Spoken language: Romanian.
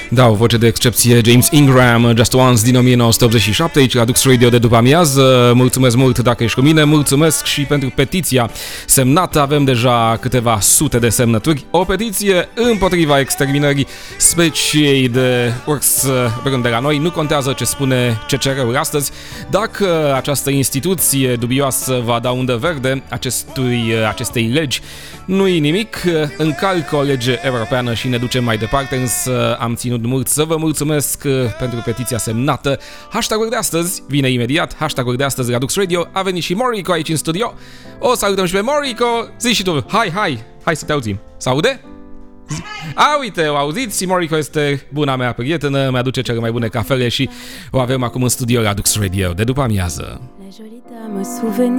Da, o voce de excepție, James Ingram, Just Once din 1987, aici la Dux Radio de după amiază. Mulțumesc mult dacă ești cu mine, mulțumesc și pentru petiția semnată, avem deja câteva sute de semnături. O petiție împotriva exterminării speciei de urs brân de la noi. Nu contează ce spune CCR-ul astăzi, dacă această instituție dubioasă va da undă verde acestei legi, nu-i nimic, încalcă o lege europeană și ne ducem mai departe, însă am ținut mult să vă mulțumesc pentru petiția semnată. Hashtag-ul de astăzi vine imediat, hashtag-ul de astăzi la Dux Radio, a venit și Moriko aici în studio. O salutăm și pe Moriko, zi și tu, hai să te auzim. S-aude? Uite, o auziți, Moriko este buna mea prietenă, mi-aduce cele mai bune cafele și o avem acum în studio la Dux Radio de după amiază.